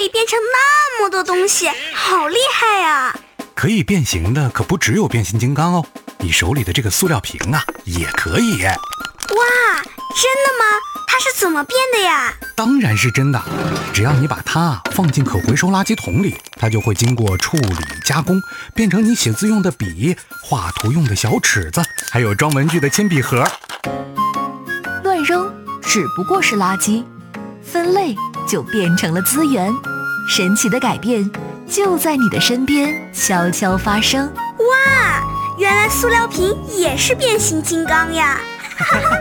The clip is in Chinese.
变成那么多东西，好厉害啊！ 可以变形的可不只有变形金刚哦，你手里的这个塑料瓶啊，也可以。 哇，真的吗？它是怎么变的呀？ 当然是真的，只要你把它放进可回收垃圾桶里，它就会经过处理加工，变成你写字用的笔、画图用的小尺子，还有装文具的铅笔盒。 乱扔只不过是垃圾，分类就变成了资源。神奇的改变就在你的身边悄悄发生。 哇，原来塑料瓶也是变形金刚呀！